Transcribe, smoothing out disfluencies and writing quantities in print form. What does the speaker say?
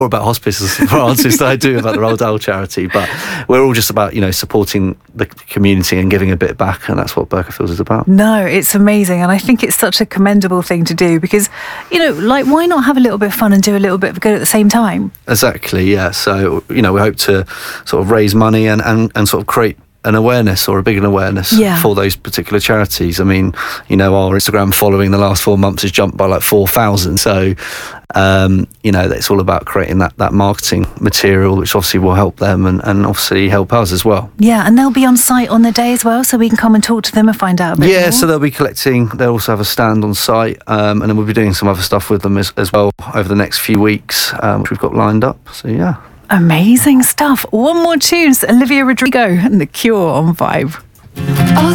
more about hospice for answers than I do about the Roald Dahl charity. But we're all just about, supporting the community and giving a bit back, and that's what Berkeley is about. No, it's amazing, and I think it's such a commendable thing to do because, why not have a little bit of fun and do a little bit of good at the same time? Exactly, yeah. So, we hope to sort of raise money and sort of create an awareness or a bigger awareness for those particular charities. I mean, our Instagram following the last 4 months has jumped by like 4,000. So, it's all about creating that marketing material, which obviously will help them and obviously help us as well. Yeah, and they'll be on site on the day as well, so we can come and talk to them and find out a bit more. Yeah, so they'll be collecting, they'll also have a stand on site, and then we'll be doing some other stuff with them as well over the next few weeks, which we've got lined up. So, yeah. Amazing stuff. One more tune, Olivia Rodrigo and The Cure on Vibe.